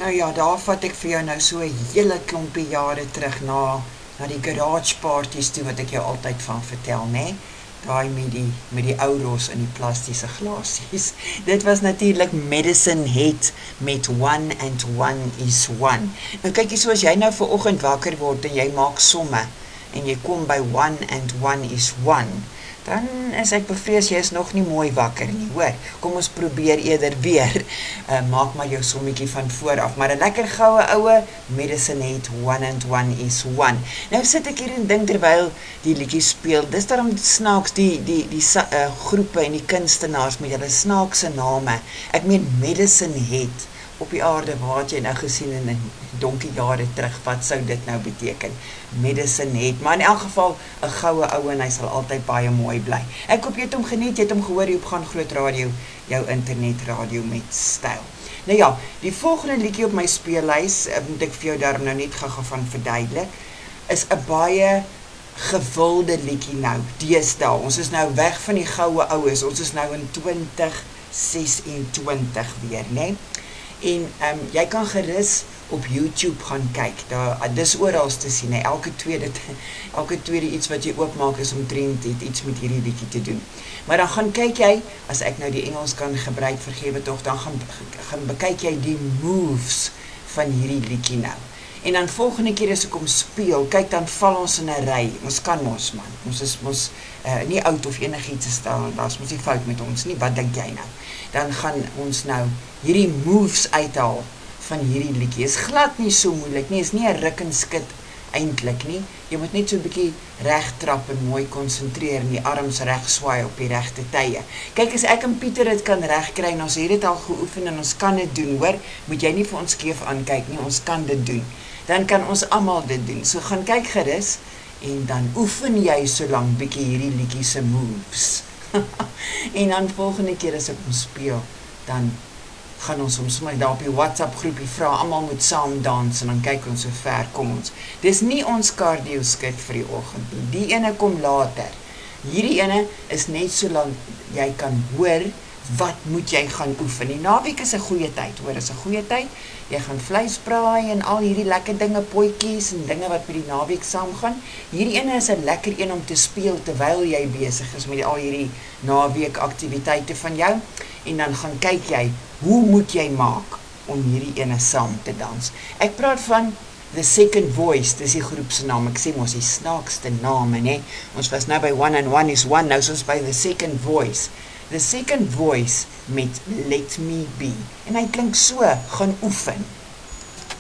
Nou ja, daar vat ek vir jou nou so 'n hele klompie jare terug na die garage parties toe wat ek jou altyd van vertel, né? Daai met die ou ros in die plastiese glasies. Dit was natuurlik Medicine Head met One and One is One. Nou kyk jy, soos jy nou vanoggend wakker word en jy maak somme en jy kom by One and One is One, dan is ek bevrees jy is nog nie mooi wakker nie, hoor. Kom ons probeer eerder weer. Maak maar jou sommetjie van vooraf, maar 'n lekker goue oue Medicine Head, One and One is One. Nou sit ek hier en dink terwyl die liedjie speel, dis daarom snaaks die groepe en die kunstenaars met hulle snaakse name. Ek meen Medicine Head op die aarde, waar het jy nou gesien in 'n donkie jare terug, wat sou dit nou beteken? Medicine Head, maar in elk geval 'n goue ou en hy sal altyd baie mooi bly. Ek hoop jy het hom geniet, jy het hom gehoor hier op Gaan Groot Radio, jou internetradio met styl. Nou ja, die volgende liedjie op my speellys, moet ek vir jou daarom nou net gou van verduidelik, is 'n baie gewilde liedjie nou, deesdae. Ons is nou weg van die goue oues, ons is nou in 2026 weer, né? En jy kan gerus op YouTube gaan kyk, dis oral te sien, elke tweede iets wat jy oopmaak is omtrent iets met hierdie liedjie te doen. Maar dan gaan kyk jy, as ek nou die Engels kan gebruik, vergewe tog, dan gaan bekyk jy die moves van hierdie liedjie nou. En dan volgende keer as ek hom speel, kyk, dan val ons in 'n ry. Ons kan mos, man. Ons is mos nie oud of enigiets te staan, daar's mos nie fout met ons nie. Wat dink jy nou? Dan gaan ons nou hierdie moves uithaal van hierdie liedjie. Is glad nie so moeilik nie, is nie 'n ruk en skit eintlik nie. Jy moet net so 'n bietjie reg trap en mooi konsentreer en die arms reg swaai op die regte tye. Kyk, as ek en Pieter dit kan regkry en ons het dit al geoefen en ons kan dit doen, hoor, moet jy nie vir ons skeef aankyk nie, ons kan dit doen. Dan kan ons almal dit doen. So gaan kyk gerus en dan oefen jy so lank bietjie hierdie liedjie se moves. En dan volgende keer as ek hom speel, dan gaan ons soms maar daar op die WhatsApp groepie vra, almal moet saam dans en dan kyk ons hoe ver kom ons. Dis nie ons cardio skit vir die oggend nie. Die ene kom later. Hierdie ene is net so lank jy kan hoor wat moet jy gaan oefen. Die naweek is 'n goeie tyd, hoor, is 'n goeie tyd. Jy gaan vleis braai en al hierdie lekker dinge, potjies en dinge wat met die naweek saamgaan. Hierdie ene is 'n lekker een om te speel terwyl jy besig is met al hierdie naweek aktiwiteite van jou. En dan gaan kyk jy, hoe moet jy maak om hierdie ene saam te dans. Ek praat van The Second Voice, dis die groep se naam. Ek sê mos die snaakste name, né? Ons was nou by One and One is One, nou is ons by The Second Voice. The Second Voice met Let Me Be. En hy klink so, gaan oefen.